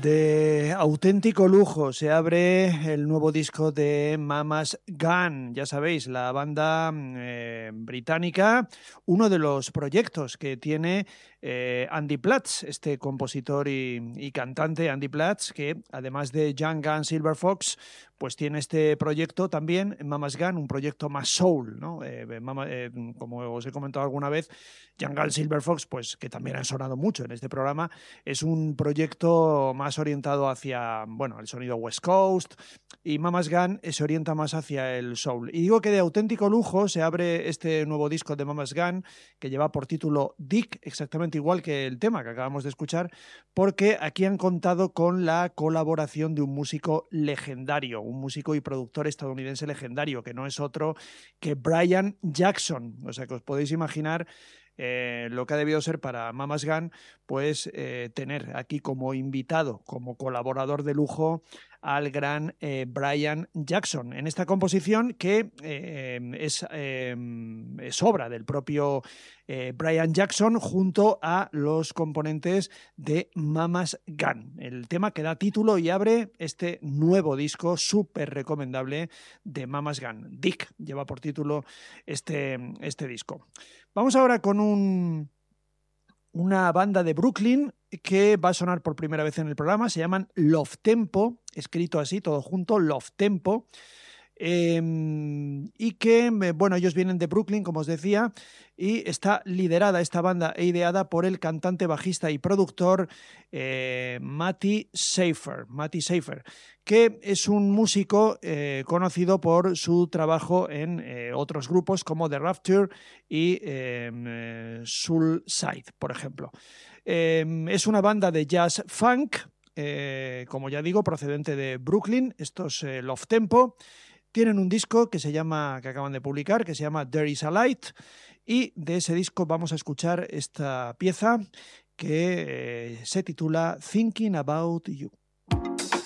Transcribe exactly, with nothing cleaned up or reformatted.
De auténtico lujo se abre el nuevo disco de Mama's Gun, ya sabéis, la banda eh, británica, uno de los proyectos que tiene eh, Andy Platz, este compositor y, y cantante Andy Platz, que además de Young Gun Silver Fox, pues tiene este proyecto también, Mama's Gun, un proyecto más soul, ¿no? Eh, Mama, eh, como os he comentado alguna vez, Young Gun Silver Fox, pues que también han sonado mucho en este programa, es un proyecto más orientado hacia, bueno, el sonido West Coast, y Mama's Gun se orienta más hacia el soul. Y digo que de auténtico lujo se abre este nuevo disco de Mama's Gun, que lleva por título Dick, exactamente igual que el tema que acabamos de escuchar, porque aquí han contado con la colaboración de un músico legendario, un músico y productor estadounidense legendario, que no es otro que Brian Jackson. O sea que os podéis imaginar Eh, lo que ha debido ser para Mama's Gun, pues eh, tener aquí como invitado, como colaborador de lujo al gran eh, Brian Jackson en esta composición que eh, es, eh, es obra del propio eh, Brian Jackson junto a los componentes de Mama's Gun, el tema que da título y abre este nuevo disco súper recomendable de Mama's Gun. Dick lleva por título este, este disco. Vamos ahora con un, una banda de Brooklyn que va a sonar por primera vez en el programa. Se llaman Love Tempo, escrito así, todo junto, Love Tempo. Eh, y que, bueno, ellos vienen de Brooklyn, como os decía, y está liderada esta banda e ideada por el cantante, bajista y productor eh, Matty Seifer, Matty Seifer, que es un músico eh, conocido por su trabajo en eh, otros grupos como The Rapture y eh, Soulside, por ejemplo. Eh, es una banda de jazz funk, eh, como ya digo, procedente de Brooklyn, estos eh, Love Tempo. Tienen un disco que se llama, que acaban de publicar, que se llama There Is a Light, y de ese disco vamos a escuchar esta pieza que eh, se titula Thinking About You.